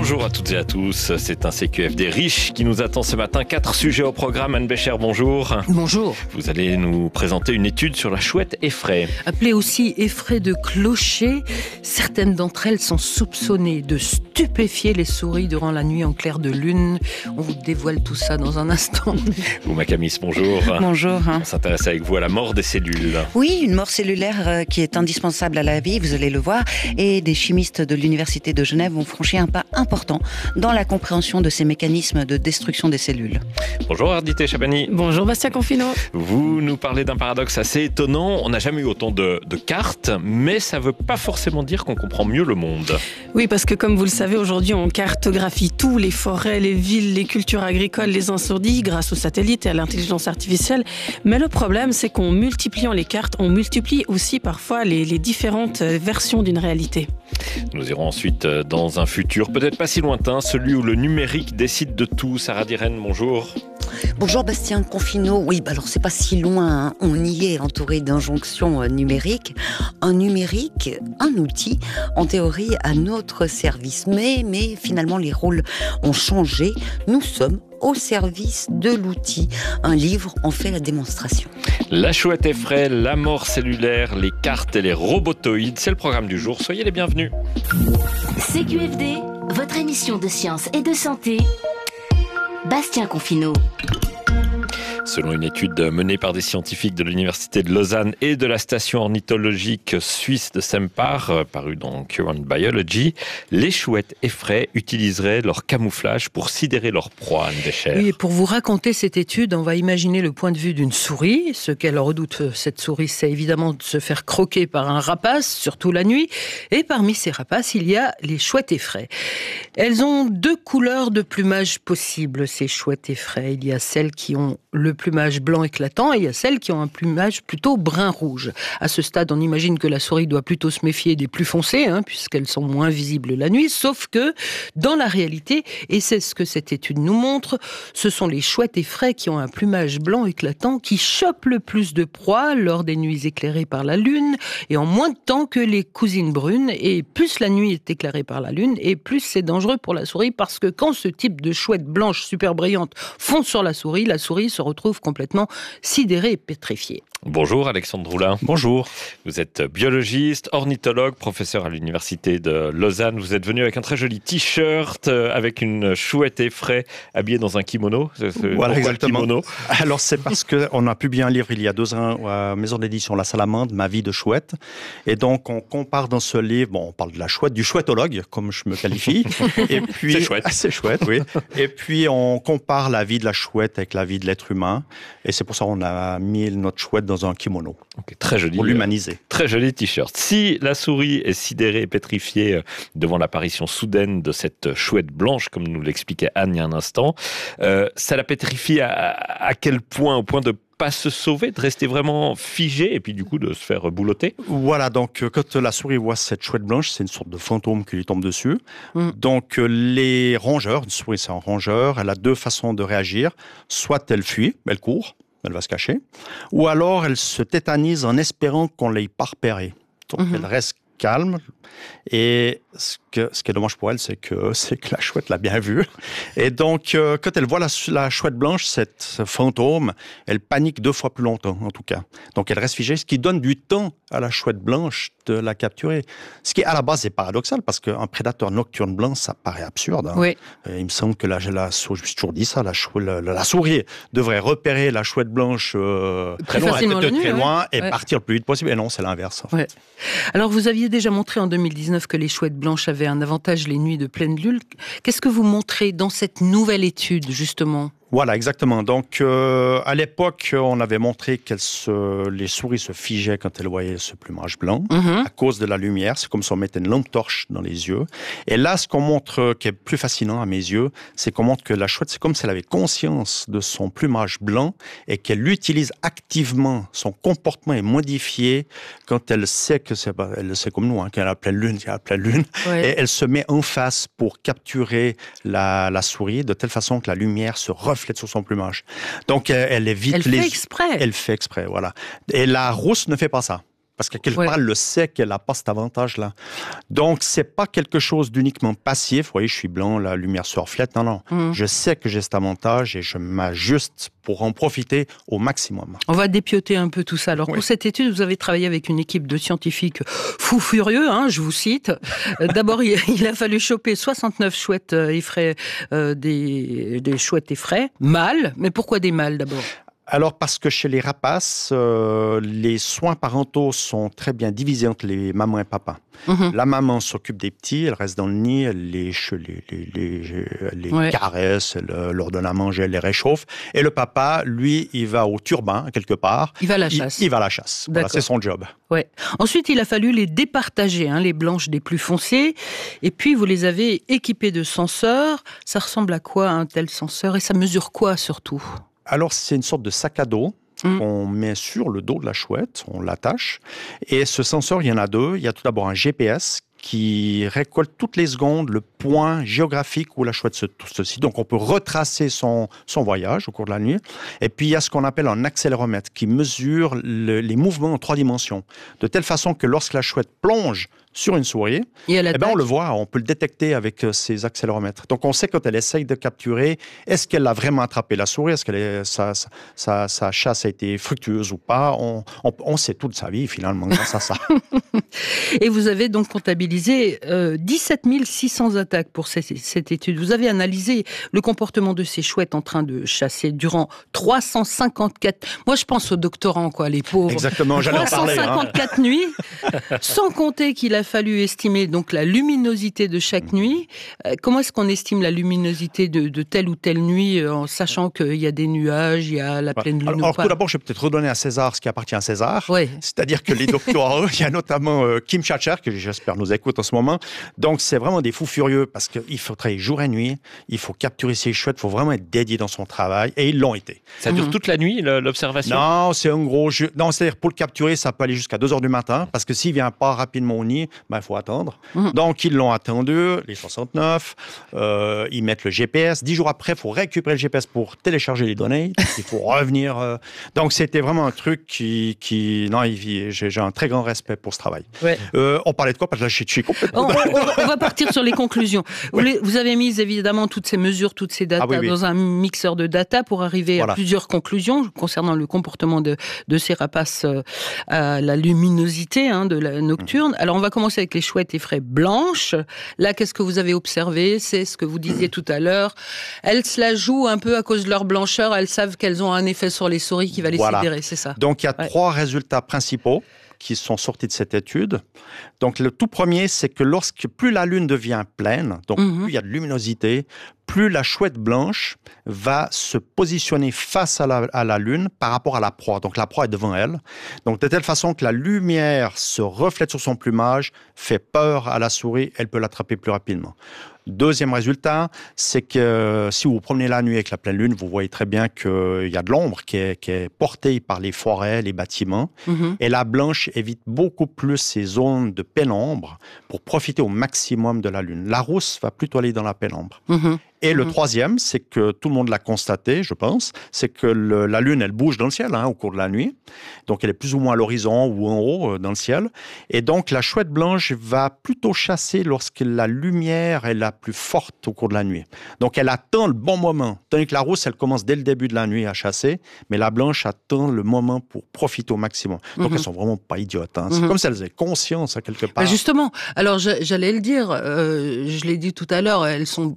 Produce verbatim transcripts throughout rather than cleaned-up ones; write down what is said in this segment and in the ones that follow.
Bonjour à toutes et à tous, c'est un C Q F D riche qui nous attend ce matin. Quatre sujets au programme. Anne Bécher, bonjour. Bonjour. Vous allez nous présenter une étude sur la chouette effraie. Appelée aussi effraie de clocher, certaines d'entre elles sont soupçonnées de stupéfier les souris durant la nuit en clair de lune. On vous dévoile tout ça dans un instant. Vous, Macamis, bonjour. Bonjour. On s'intéresse avec vous à la mort des cellules. Oui, une mort cellulaire qui est indispensable à la vie, vous allez le voir, et des chimistes de l'Université de Genève vont franchir un pas important dans la compréhension de ces mécanismes de destruction des cellules. Bonjour Ardité Chabani. Bonjour Bastien Confino. Vous nous parlez d'un paradoxe assez étonnant. On n'a jamais eu autant de, de cartes, mais ça ne veut pas forcément dire qu'on comprend mieux le monde. Oui, parce que comme vous le savez, aujourd'hui on cartographie tout, les forêts, les villes, les cultures agricoles, les incendies, grâce aux satellites et à l'intelligence artificielle. Mais le problème, c'est qu'en multipliant les cartes, on multiplie aussi parfois les, les différentes versions d'une réalité. Nous irons ensuite dans un futur peut-être pas si lointain, celui où le numérique décide de tout. Sarah Diren, bonjour. Bonjour Bastien Confino. Oui, bah alors c'est pas si loin, hein. On y est entouré d'injonctions numériques. Un numérique, un outil, en théorie à notre service. Mais, mais finalement les rôles ont changé. Nous sommes au service de l'outil. Un livre en fait la démonstration. La chouette effraie, la mort cellulaire, les cartes et les robotoïdes, c'est le programme du jour. Soyez les bienvenus. C Q F D, votre émission de science et de santé. Bastien Confino. Selon une étude menée par des scientifiques de l'Université de Lausanne et de la station ornithologique suisse de Sempach, parue dans Current Biology, les chouettes effraies utiliseraient leur camouflage pour sidérer leur proie, Anne Bécher. Oui, et pour vous raconter cette étude, on va imaginer le point de vue d'une souris. Ce qu'elle redoute, cette souris, c'est évidemment de se faire croquer par un rapace, surtout la nuit. Et parmi ces rapaces, il y a les chouettes effraies. Elles ont deux couleurs de plumage possibles, ces chouettes effraies. Il y a celles qui ont le plumage blanc éclatant et il y a celles qui ont un plumage plutôt brun-rouge. À ce stade, on imagine que la souris doit plutôt se méfier des plus foncés, hein, puisqu'elles sont moins visibles la nuit, sauf que dans la réalité, et c'est ce que cette étude nous montre, ce sont les chouettes effraies qui ont un plumage blanc éclatant qui chopent le plus de proies lors des nuits éclairées par la lune et en moins de temps que les cousines brunes. Et plus la nuit est éclairée par la lune et plus c'est dangereux pour la souris, parce que quand ce type de chouette blanche super brillante fonce sur la souris, la souris se retrouve complètement sidérée et pétrifiée. Bonjour Alexandre Roulin. Bonjour. Vous êtes biologiste, ornithologue, professeur à l'Université de Lausanne. Vous êtes venu avec un très joli t-shirt avec une chouette effraie habillée dans un kimono. Voilà, exactement. Kimono Alors c'est parce qu'on a publié un livre il y a deux ans à Maison d'édition La Salamandre, Ma vie de chouette. Et donc on compare dans ce livre, bon on parle de la chouette, du chouettologue, comme je me qualifie. Et puis, c'est chouette. C'est chouette, oui. Et puis on compare la vie de la chouette avec la vie de l'être humain. Et c'est pour ça qu'on a mis notre chouette dans un kimono. Okay, très joli. Pour l'humaniser. Euh, très joli t-shirt. Si la souris est sidérée et pétrifiée devant l'apparition soudaine de cette chouette blanche, comme nous l'expliquait Anne il y a un instant, euh, ça la pétrifie à, à quel point? Au point de pas se sauver, de rester vraiment figé et puis du coup de se faire boulotter? Voilà, donc quand la souris voit cette chouette blanche, c'est une sorte de fantôme qui lui tombe dessus. Mm. Donc les rongeurs, une souris c'est un rongeur, elle a deux façons de réagir. Soit elle fuit, elle court, elle va se cacher, ou alors elle se tétanise en espérant qu'on l'ait pas repérée. Donc mm-hmm. elle reste calme. Et ce, que, ce qui est dommage pour elle, c'est que, c'est que la chouette l'a bien vue. Et donc, euh, quand elle voit la, la chouette blanche, cette, ce fantôme, elle panique deux fois plus longtemps, en tout cas. Donc, elle reste figée, ce qui donne du temps à la chouette blanche de la capturer. Ce qui, à la base, est paradoxal, parce qu'un prédateur nocturne blanc, ça paraît absurde. Hein. Oui. Et il me semble que la, la souris, je me suis toujours dit ça, la, chou, la, la souris devrait repérer la chouette blanche euh, très loin, très, très nuit, loin ouais. et ouais. partir le plus vite possible. Et non, c'est l'inverse. En fait. Ouais. Alors, vous aviez déjà montré en deux mille dix-neuf que les chouettes blanches avaient un avantage les nuits de pleine lune. Qu'est-ce que vous montrez dans cette nouvelle étude, justement ? Voilà, exactement. Donc, euh, à l'époque, on avait montré que se, les souris se figeaient quand elles voyaient ce plumage blanc, mm-hmm. à cause de la lumière. C'est comme si on mettait une lampe torche dans les yeux. Et là, ce qu'on montre, qui est plus fascinant à mes yeux, c'est qu'on montre que la chouette, c'est comme si elle avait conscience de son plumage blanc et qu'elle l'utilise activement. Son comportement est modifié quand elle sait que c'est, elle sait comme nous, hein, qu'elle a la pleine lune, il y a la pleine lune. Ouais. Et elle se met en face pour capturer la, la souris de telle façon que la lumière se reflète sur son plumage. Donc, elle évite elle les... Elle fait exprès. Elle fait exprès, voilà. Et la rousse ne fait pas ça. Parce que quelque Ouais. part, elle le sait qu'elle n'a pas cet avantage-là. Donc, c'est pas quelque chose d'uniquement passif. Vous voyez, je suis blanc, la lumière se reflète. Non, non. Mhm. Je sais que j'ai cet avantage et je m'ajuste pour en profiter au maximum. On va dépioter un peu tout ça. Alors, Oui. pour cette étude, vous avez travaillé avec une équipe de scientifiques fous furieux, hein, je vous cite. Euh, D'abord, il, il a fallu choper soixante-neuf chouettes euh, effraies, euh, des, des chouettes effraies, mâles. Mais pourquoi des mâles, d'abord? Alors, parce que chez les rapaces, euh, les soins parentaux sont très bien divisés entre les mamans et papa. Mhm. La maman s'occupe des petits, elle reste dans le nid, elle les, che- les, les, les, les Ouais. caresse, elle euh, leur donne à manger, elle les réchauffe. Et le papa, lui, il va au turbin, quelque part. Il va à la Il- chasse. Il, va à la chasse. Voilà, D'accord. c'est son job. Ouais. Ensuite, il a fallu les départager, hein, les blanches des plus foncées. Et puis, vous les avez équipées de senseurs. Ça ressemble à quoi, un tel senseur? Et ça mesure quoi, surtout? Alors, c'est une sorte de sac à dos Mm. qu'on met sur le dos de la chouette, on l'attache. Et ce senseur, il y en a deux. Il y a tout d'abord un G P S qui récolte toutes les secondes le point géographique où la chouette se, se situe. Donc, on peut retracer son, son voyage au cours de la nuit. Et puis, il y a ce qu'on appelle un accéléromètre qui mesure le- les mouvements en trois dimensions. De telle façon que lorsque la chouette plonge sur une souris, Et elle eh ben, attaque. on le voit, on peut le détecter avec euh, ces accéléromètres. Donc, on sait quand elle essaye de capturer, est-ce qu'elle a vraiment attrapé la souris? Est-ce que est, sa, sa, sa, sa chasse a été fructueuse ou pas? On, on, on sait toute sa vie, finalement, grâce à ça. Et vous avez donc comptabilisé euh, dix-sept mille six cents attaques pour cette, cette étude. Vous avez analysé le comportement de ces chouettes en train de chasser durant trois cent cinquante-quatre... Moi, je pense aux doctorants, quoi, les pauvres. Exactement, j'allais en parler. hein. trois cent cinquante-quatre nuits, sans compter qu'il a fallu estimer donc la luminosité de chaque nuit. Euh, comment est-ce qu'on estime la luminosité de, de telle ou telle nuit, euh, en sachant qu'il y a des nuages, il y a la pleine lune Alors, ou alors, pas? tout d'abord, je vais peut-être redonner à César ce qui appartient à César. Ouais. C'est-à-dire que les doctorats, il y a notamment euh, Kim Chacher, que j'espère nous écoute en ce moment. Donc, c'est vraiment des fous furieux parce qu'il faut travailler jour et nuit, il faut capturer ces chouettes, il faut vraiment être dédié dans son travail, et ils l'ont été. Ça dure Mhm. toute la nuit, le- l'observation? Non, c'est un gros jeu. Non, c'est-à-dire pour le capturer, ça peut aller jusqu'à deux heures du matin, parce que s'il vient pas rapidement au nid, ben, il faut attendre. Mhm. Donc, ils l'ont attendu, les soixante-neuf, euh, ils mettent le G P S. Dix jours après, il faut récupérer le G P S pour télécharger les données, il faut revenir. euh. Donc, c'était vraiment un truc qui... qui... Non, il- j'ai j'ai un très grand respect pour ce travail. Ouais. Euh, on parlait de quoi? Parce que là, je suis- je suis On, complètement... on- on va partir sur les conclusions. Vous, les- vous avez mis évidemment toutes ces mesures, toutes ces datas Ah oui, oui. dans un mixeur de data pour arriver Voilà. à plusieurs conclusions concernant le comportement de, de ces rapaces euh, à la luminosité hein, de la nocturne. Alors on va commencer avec les chouettes effraies blanches. Là, qu'est-ce que vous avez observé? C'est ce que vous disiez tout à l'heure. Elles se la jouent un peu à cause de leur blancheur. Elles savent qu'elles ont un effet sur les souris qui va les Voilà. sidérer, c'est ça? Donc, il y a Ouais. trois résultats principaux qui sont sortis de cette étude. Donc, le tout premier, c'est que lorsque plus la Lune devient pleine, donc Mhm. plus il y a de luminosité, plus la chouette blanche va se positionner face à la, à la Lune par rapport à la proie. Donc, la proie est devant elle. Donc, de telle façon que la lumière se reflète sur son plumage, fait peur à la souris, elle peut l'attraper plus rapidement. Deuxième résultat, c'est que si vous vous promenez la nuit avec la pleine lune, vous voyez très bien qu'il y a de l'ombre qui est, qui est portée par les forêts, les bâtiments. Mhm. Et la blanche évite beaucoup plus ces zones de pénombre pour profiter au maximum de la lune. La rousse va plutôt aller dans la pénombre. Mhm. Et le Mhm. troisième, c'est que tout le monde l'a constaté, je pense, c'est que le- la Lune, elle bouge dans le ciel hein, au cours de la nuit. Donc, elle est plus ou moins à l'horizon ou en haut euh, dans le ciel. Et donc, la chouette blanche va plutôt chasser lorsque la lumière est la plus forte au cours de la nuit. Donc, elle attend le bon moment. Tandis que la rousse, elle commence dès le début de la nuit à chasser, mais la blanche attend le moment pour profiter au maximum. Donc, Mhm. elles sont vraiment pas idiotes. Hein. C'est Mhm. comme si elles avaient conscience, hein, quelque part. Bah justement, alors je- j'allais le dire, euh, je l'ai dit tout à l'heure, elles sont...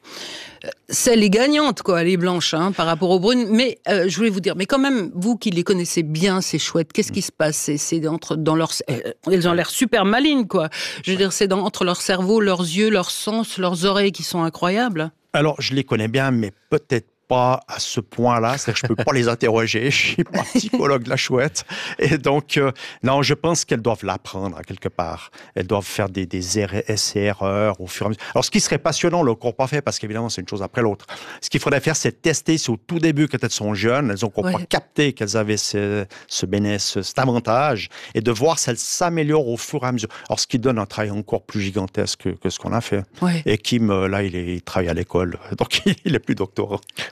C'est les gagnantes, quoi, les blanches, hein, par rapport aux brunes. Mais euh, je voulais vous dire, mais quand même, vous qui les connaissez bien, ces chouettes, qu'est-ce qui se passe? C'est, c'est entre, dans leur, euh, elles ont l'air super malignes, quoi. Je veux dire, c'est dans, entre leur cerveau, leurs yeux, leurs sens, leurs oreilles qui sont incroyables. Alors, je les connais bien, mais peut-être pas à ce point-là. C'est-à-dire que je peux pas les interroger. Je suis pas psychologue de la chouette. Et donc, euh, non, je pense qu'elles doivent l'apprendre à quelque part. Elles doivent faire des, des essais-erreurs au fur et à mesure. Alors, ce qui serait passionnant, on l'a encore pas fait parce qu'évidemment, c'est une chose après l'autre. Ce qu'il faudrait faire, c'est tester si au tout début, quand elles sont jeunes, elles ont encore Ouais. pas capté qu'elles avaient ce, ce bénéfice, cet avantage et de voir si elles s'améliorent au fur et à mesure. Alors, ce qui donne un travail encore plus gigantesque que, que ce qu'on a fait. Ouais. Et Kim, euh, là, il, est, il travaille à l'école. Donc, il est plus doctorant.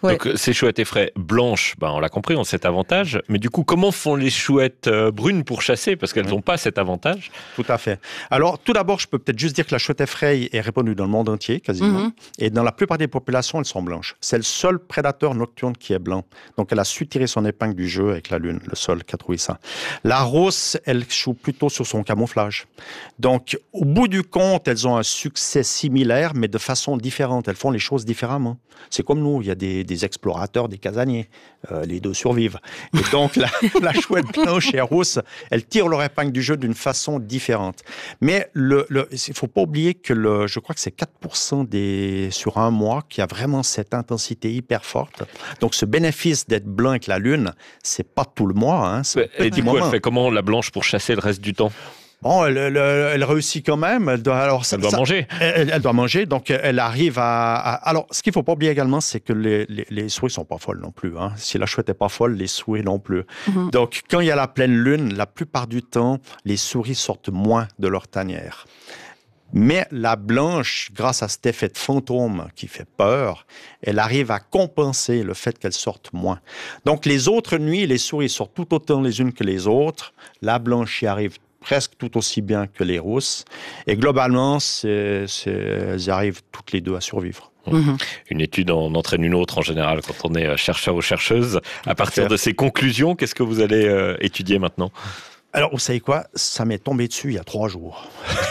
Ouais. Donc ces chouettes effraies blanches, ben, on l'a compris, ont cet avantage. Mais du coup, comment font les chouettes euh, brunes pour chasser? Parce qu'elles n'ont pas cet avantage. Tout à fait. Alors, tout d'abord, je peux peut-être juste dire que la chouette effraie est répandue dans le monde entier, quasiment. Mm-hmm. Et dans la plupart des populations, elles sont blanches. C'est le seul prédateur nocturne qui est blanc. Donc, elle a su tirer son épingle du jeu avec la lune, le seul qui a trouvé ça. La rousse, elle joue plutôt sur son camouflage. Donc, au bout du compte, elles ont un succès similaire, mais de façon différente. Elles font les choses différemment. C'est comme nous, il y a des, des explorateurs, des casaniers. Euh, les deux survivent. Et donc, la, la chouette blanche et rousse, elles tirent leur épingle du jeu d'une façon différente. Mais le, le, il ne faut pas oublier que le, je crois que c'est quatre pour cent des, sur un mois qui a vraiment cette intensité hyper forte. Donc, ce bénéfice d'être blanc avec la lune, c'est pas tout le mois. Hein, et du coup, moment. Elle fait comment, la blanche, pour chasser le reste du temps? Bon, elle, elle, elle réussit quand même. Elle doit, alors, ça, elle doit ça, manger. Elle, elle doit manger, donc elle arrive à... à alors, ce qu'il ne faut pas oublier également, c'est que les, les, les souris ne sont pas folles non plus. Hein. Si la chouette n'est pas folle, les souris non plus. Mm-hmm. Donc, quand il y a la pleine lune, la plupart du temps, les souris sortent moins de leur tanière. Mais la blanche, grâce à cet effet de fantôme qui fait peur, elle arrive à compenser le fait qu'elle sorte moins. Donc, les autres nuits, les souris sortent tout autant les unes que les autres. La blanche y arrive presque tout aussi bien que les rousses. Et globalement, c'est, c'est, elles y arrivent toutes les deux à survivre. Mmh. Une étude en entraîne une autre en général quand on est chercheur ou chercheuse. À partir de ces conclusions, qu'est-ce que vous allez euh, étudier maintenant ? Alors, vous savez quoi? Ça m'est tombé dessus il y a trois jours.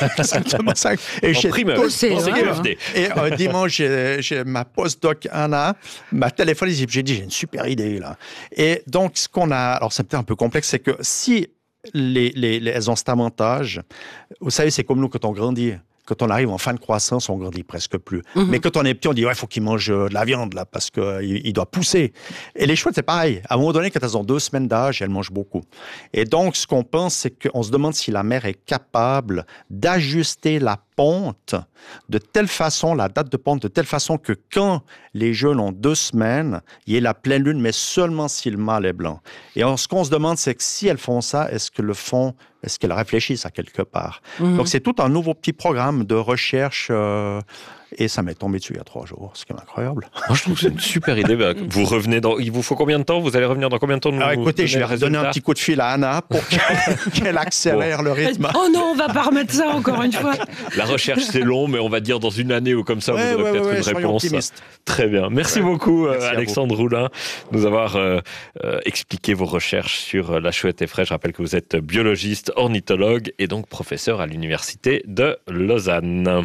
Et j'ai primeur. C'est et euh, dimanche, j'ai, j'ai ma postdoc Anna m'a téléphoné. J'ai dit, j'ai une super idée là. Et donc, ce qu'on a, alors c'est peut-être un peu complexe, c'est que si les, les, les, elles ont cet avantage, vous savez, c'est comme nous quand on grandit. Quand on arrive en fin de croissance, on grandit presque plus. Mm-hmm. Mais quand on est petit, on dit, ouais, il faut qu'il mange de la viande, là, parce qu'il il doit pousser. Et les chouettes, c'est pareil. À un moment donné, quand elles ont deux semaines d'âge, elles mangent beaucoup. Et donc, ce qu'on pense, c'est qu'on se demande si la mère est capable d'ajuster la ponte de telle façon, la date de ponte, de telle façon que quand les jeunes ont deux semaines, il y ait la pleine lune, mais seulement si le mâle est blanc. Et on, ce qu'on se demande, c'est que si elles font ça, est-ce que le font, est-ce qu'elles réfléchissent à quelque part? Mm-hmm. Donc, c'est tout un nouveau petit programme de recherche euh, et ça m'est tombé dessus il y a trois jours, ce qui est incroyable. Moi, je trouve que c'est une super idée. Vous revenez dans... Il vous faut combien de temps? Vous allez revenir dans combien de temps? Alors, écoutez, je vais donner un petit coup de fil à Anna pour qu'elle accélère bon. le rythme. Oh non, on va pas remettre ça encore une fois. La recherche, c'est long, mais on va dire dans une année ou comme ça, ouais, vous aurez ouais, peut-être ouais, une réponse. Optimiste. Très bien. Merci ouais. beaucoup, Merci Alexandre Roulin, de nous avoir euh, euh, expliqué vos recherches sur la chouette effraie. Je rappelle que vous êtes biologiste, ornithologue et donc professeur à l'Université de Lausanne.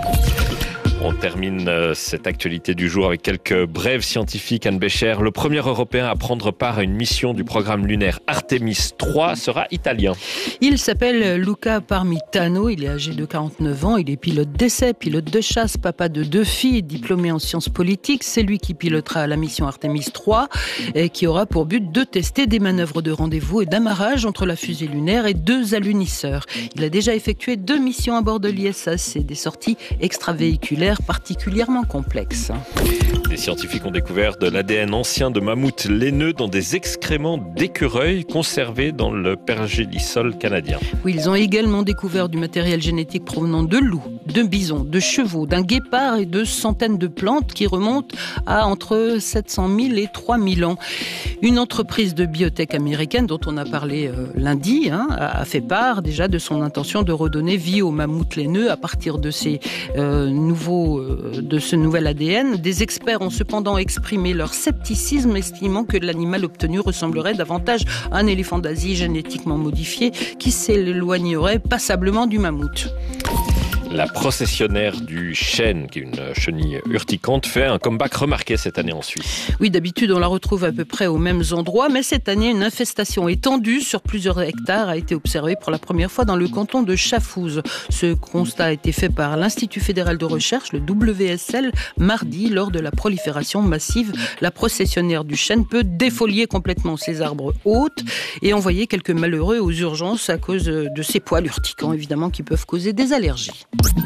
On termine cette actualité du jour avec quelques brèves scientifiques. Anne Bécher, le premier Européen à prendre part à une mission du programme lunaire Artemis trois sera italien. Il s'appelle Luca Parmitano, il est âgé de quarante-neuf ans, il est pilote d'essai, pilote de chasse, papa de deux filles, diplômé en sciences politiques. C'est lui qui pilotera la mission Artemis trois et qui aura pour but de tester des manœuvres de rendez-vous et d'amarrage entre la fusée lunaire et deux alunisseurs. Il a déjà effectué deux missions à bord de l'I S S et des sorties extravéhiculaires particulièrement complexe. Les scientifiques ont découvert de l'A D N ancien de mammouths laineux dans des excréments d'écureuils conservés dans le pergélisol canadien. Oui, ils ont également découvert du matériel génétique provenant de loups, de bisons, de chevaux, d'un guépard et de centaines de plantes qui remontent à entre sept cent mille et trois mille ans. Une entreprise de biotech américaine dont on a parlé euh, lundi hein, a fait part déjà de son intention de redonner vie aux mammouths laineux à partir de ces euh, nouveaux de ce nouvel A D N. Des experts ont cependant exprimé leur scepticisme, estimant que l'animal obtenu ressemblerait davantage à un éléphant d'Asie génétiquement modifié qui s'éloignerait passablement du mammouth. La processionnaire du chêne, qui est une chenille urticante, fait un comeback remarqué cette année en Suisse. Oui, d'habitude, on la retrouve à peu près aux mêmes endroits, mais cette année, une infestation étendue sur plusieurs hectares a été observée pour la première fois dans le canton de Schaffhouse. Ce constat a été fait par l'Institut fédéral de recherche, le W S L, mardi, lors de la prolifération massive. La processionnaire du chêne peut défolier complètement ses arbres hôtes et envoyer quelques malheureux aux urgences à cause de ces poils urticants, évidemment, qui peuvent causer des allergies.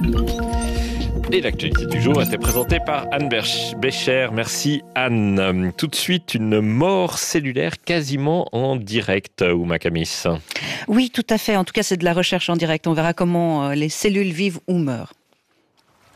Et l'actualité du jour a été présentée par Anne Bécher. Merci Anne. Tout de suite, une mort cellulaire quasiment en direct, Ouma Kamis. Oui, tout à fait. En tout cas, c'est de la recherche en direct. On verra comment les cellules vivent ou meurent.